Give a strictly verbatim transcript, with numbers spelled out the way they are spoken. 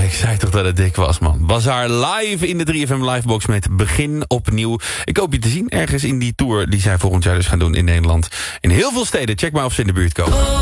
Ik zei toch dat het dik was, man. Bazaar live in de drie F M Livebox met Begin Opnieuw. Ik hoop je te zien ergens in die tour die zij volgend jaar dus gaan doen in Nederland. In heel veel steden. Check maar of ze in de buurt komen.